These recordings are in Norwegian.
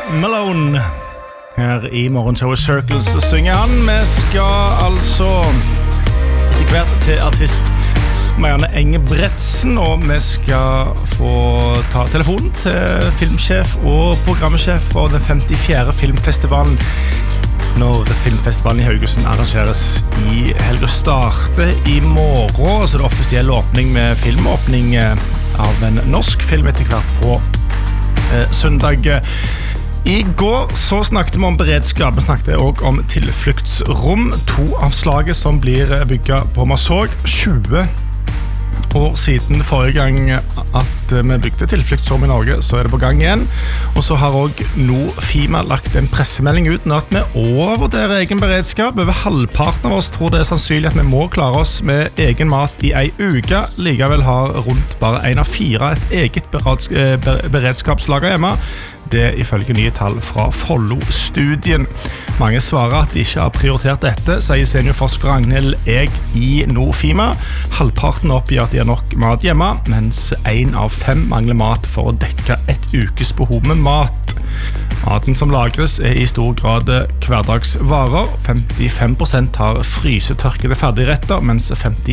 Malone her I morgenshowet Circles synger han. Vi skal altså etter hvert til artist Marianne Engebretsen, og vi skal få ta telefonen til filmsjef og programsjef for den 54. filmfestivalen når filmfestivalen I Haugesund arrangeres I helgen starter I morgen, så det offisiell åpning med filmåpning av en norsk film etter hvert på søndag. I går så snakket vi om beredskap, vi snakket også om tilfluktsrom, 2 av slaget som blir bygget på Masog, 20 år siden forrige gang at vi bygde tilfluktsrom I Norge, så det på gang igjen. Og så har også Nofima lagt en pressemelding ut nå at vi overvurderer egen beredskap. Over halvparten av oss tror det sannsynlig at vi må klare oss med egen mat I en uke. Likevel har rundt bare 1 av 4 et eget beredskapslager hjemme. Det ifølge nye tall fra Follo-studien. Mange svarer at de ikke har prioritert dette, sier seniorforsker Ragnhild Eg I Nofima. Halvparten oppgir at de har nok mat hjemme, mens 1 av 5 mangler mat for å dekke et ukes behov med mat. Maten som lagres I stor grad hverdagsvarer. 55% har frysetørkede ferdigretter, mens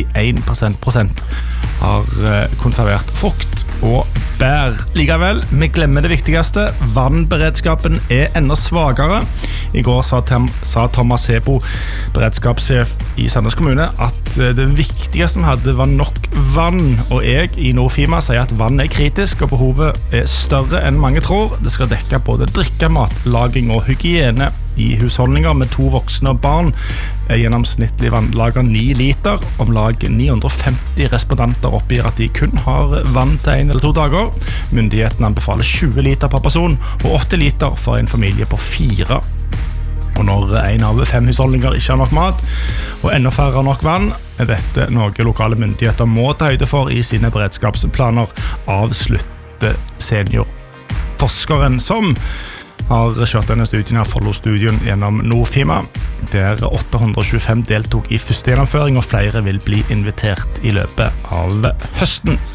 51% har konservert frukt og bær. Likevel, vi glemmer det viktigste. Vannberedskapen enda svagere. I går sa Thomas Hebo, beredskapssjef I Sandnes kommune, at det viktigste vi hadde var nok vann. Og jeg I Nofima sier at vann kritisk, og behovet større enn mange tror. Det skal dekke både drikke, matlaging og hygiene I husholdninger med 2 voksne og barn. Gjennomsnittlig vannlager 9 liter. Om lag 950 respondenter oppgir at de kun har vann til 1 eller 2 dager. Myndighetene anbefaler 20 liter per person og 80 liter for en familie på 4. Og når 1 av 5 husholdninger ikke har nok mat, og enda færre har nok vann, dette noe lokale myndigheter må ta høyde for I sine beredskapsplaner, avslutter seniorforskeren som har kjørt denne studien av Follo-studien gjennom Nofima, der 825 deltok I første gjennomføring, og flere vil bli invitert I løpet av høsten.